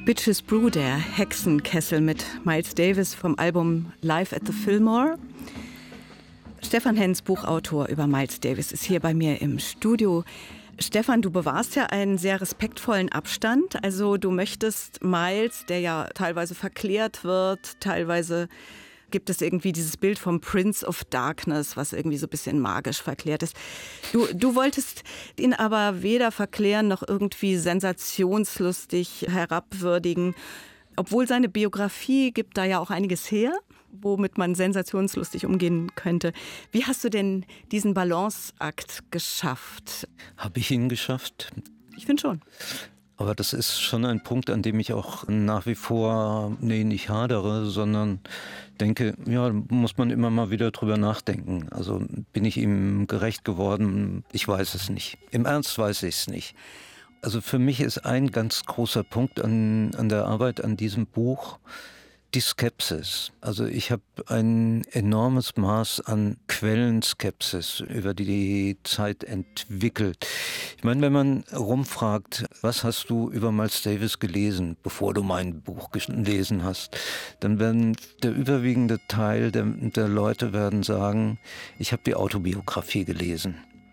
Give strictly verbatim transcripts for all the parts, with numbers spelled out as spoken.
Bitches Brew, der Hexenkessel mit Miles Davis vom Album Live at the Fillmore. Stefan Henns, Buchautor über Miles Davis, ist hier bei mir im Studio. Stefan, du bewahrst ja einen sehr respektvollen Abstand. Also du möchtest Miles, der ja teilweise verklärt wird, teilweise gibt es irgendwie dieses Bild vom Prince of Darkness, was irgendwie so ein bisschen magisch verklärt ist. Du, du wolltest ihn aber weder verklären noch irgendwie sensationslustig herabwürdigen, obwohl seine Biografie gibt da ja auch einiges her, womit man sensationslustig umgehen könnte. Wie hast du denn diesen Balanceakt geschafft? Habe ich ihn geschafft? Ich finde schon. Aber das ist schon ein Punkt, an dem ich auch nach wie vor, nee, nicht hadere, sondern denke, ja, muss man immer mal wieder drüber nachdenken. Also bin ich ihm gerecht geworden? Ich weiß es nicht. Im Ernst weiß ich es nicht. Also für mich ist ein ganz großer Punkt an, an der Arbeit an diesem Buch die Skepsis. Also ich habe ein enormes Maß an Quellenskepsis über die Zeit entwickelt. Ich meine, wenn man rumfragt, was hast du über Miles Davis gelesen, bevor du mein Buch gelesen hast, dann werden der überwiegende Teil der, der Leute werden sagen, ich habe die Autobiografie gelesen.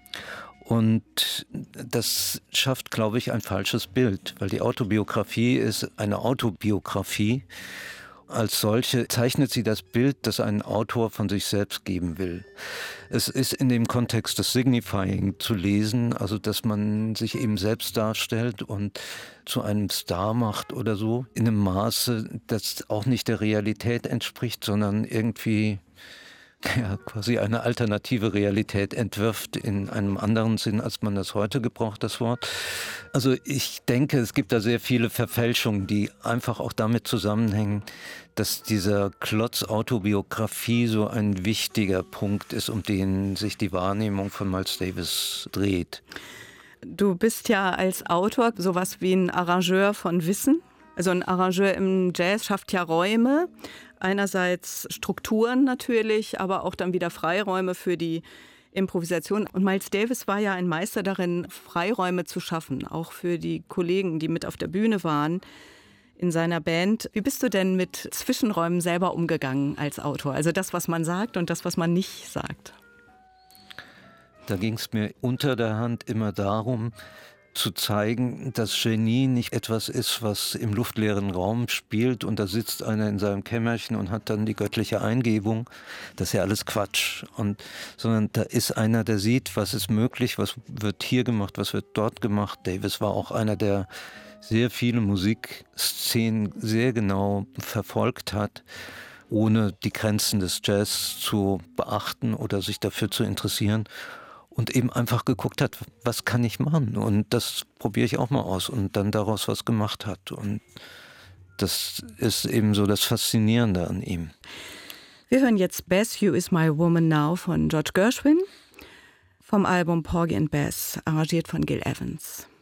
Und das schafft, glaube ich, ein falsches Bild, weil die Autobiografie ist eine Autobiografie. Als solche zeichnet sie das Bild, das ein Autor von sich selbst geben will. Es ist in dem Kontext des Signifying zu lesen, also dass man sich eben selbst darstellt und zu einem Star macht oder so, in einem Maße, das auch nicht der Realität entspricht, sondern irgendwie ja, quasi eine alternative Realität entwirft in einem anderen Sinn, als man das heute gebraucht, das Wort. Also ich denke, es gibt da sehr viele Verfälschungen, die einfach auch damit zusammenhängen, dass dieser Klotz Autobiografie so ein wichtiger Punkt ist, um den sich die Wahrnehmung von Miles Davis dreht. Du bist ja als Autor sowas wie ein Arrangeur von Wissen. Also ein Arrangeur im Jazz schafft ja Räume, einerseits Strukturen natürlich, aber auch dann wieder Freiräume für die Improvisation. Und Miles Davis war ja ein Meister darin, Freiräume zu schaffen, auch für die Kollegen, die mit auf der Bühne waren in seiner Band. Wie bist du denn mit Zwischenräumen selber umgegangen als Autor? Also das, was man sagt und das, was man nicht sagt. Da ging es mir unter der Hand immer darum, zu zeigen, dass Genie nicht etwas ist, was im luftleeren Raum spielt und da sitzt einer in seinem Kämmerchen und hat dann die göttliche Eingebung. Das ist ja alles Quatsch. Und, sondern da ist einer, der sieht, was ist möglich, was wird hier gemacht, was wird dort gemacht. Davis war auch einer, der sehr viele Musikszenen sehr genau verfolgt hat, ohne die Grenzen des Jazz zu beachten oder sich dafür zu interessieren. Und eben einfach geguckt hat, was kann ich machen? Und das probiere ich auch mal aus und dann daraus was gemacht hat. Und das ist eben so das Faszinierende an ihm. Wir hören jetzt Bess, You Is My Woman Now von George Gershwin vom Album Porgy and Bess, arrangiert von Gil Evans.